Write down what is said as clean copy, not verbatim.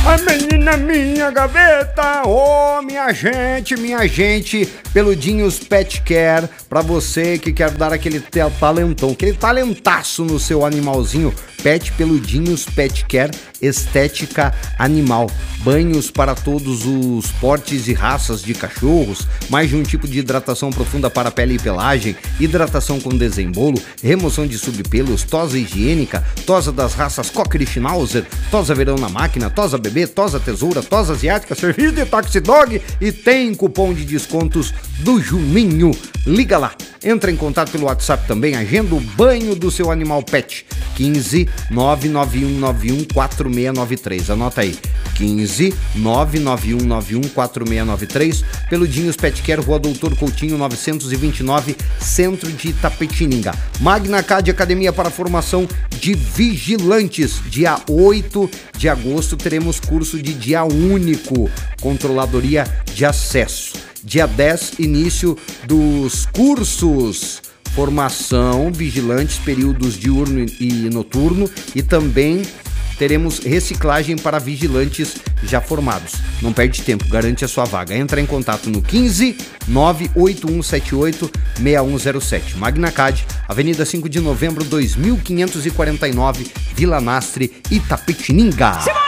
A menina minha gaveta, oh minha gente, Peludinhos Pet Care, pra você que quer dar aquele talentão, aquele talentaço no seu animalzinho, Pet Peludinhos Pet Care, estética animal, banhos para todos os portes e raças de cachorros, mais de um tipo de hidratação profunda para pele e pelagem, hidratação com desembolo, remoção de subpelos, tosa higiênica, tosa das raças Cocker e Schnauzer, tosa verão na máquina, tosa bebê, tosa tesoura, tosa asiática, serviço de taxi dog e tem cupom de descontos do Juninho. Liga lá, entra em contato pelo WhatsApp também, agenda o banho do seu animal pet, 15 99191 4693, anota aí, 15 99191 4693, Peludinhos Pet Care, Rua Doutor Coutinho 929, Centro de Itapetininga. Magna Cad Academia para Formação de Vigilantes, dia 8 de agosto teremos curso de dia único, controladoria de acesso. Dia 10, início dos cursos, formação, vigilantes, períodos diurno e noturno, e também teremos reciclagem para vigilantes já formados. Não perde tempo, garante a sua vaga. Entra em contato no 15 98178 6107. Magna Cad, Avenida 5 de Novembro, 2549, Vila Nastre, Itapetininga.